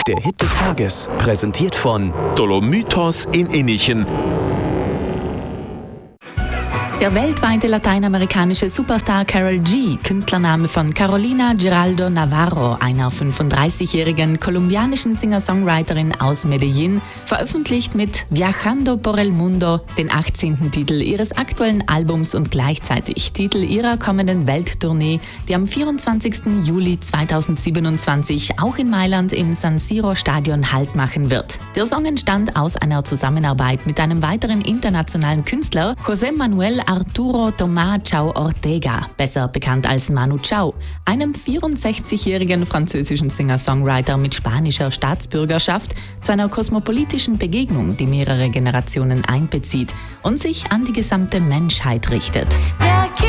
Der Hit des Tages, präsentiert von Dolomitos in Innichen. Der weltweite lateinamerikanische Superstar Karol G, Künstlername von Carolina Giraldo Navarro, einer 35-jährigen kolumbianischen Singer-Songwriterin aus Medellín, veröffentlicht mit Viajando por el Mundo den 18. Titel ihres aktuellen Albums und gleichzeitig Titel ihrer kommenden Welttournee, die am 24. Juli 2027 auch in Mailand im San Siro Stadion Halt machen wird. Der Song entstand aus einer Zusammenarbeit mit einem weiteren internationalen Künstler, José Manuel Arturo Tomás Chao Ortega, besser bekannt als Manu Chao, einem 64-jährigen französischen Singer-Songwriter mit spanischer Staatsbürgerschaft, zu einer kosmopolitischen Begegnung, die mehrere Generationen einbezieht und sich an die gesamte Menschheit richtet.